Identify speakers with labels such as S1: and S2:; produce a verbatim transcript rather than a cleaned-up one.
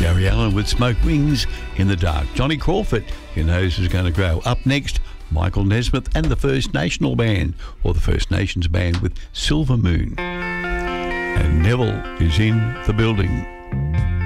S1: Gary Allen with Smoke Wings in the Dark. Johnny Crawford, Your Nose Is Going to Grow. Up next, Michael Nesmith and the First National Band, or the First Nations Band, with Silver Moon. And Neville is in the building.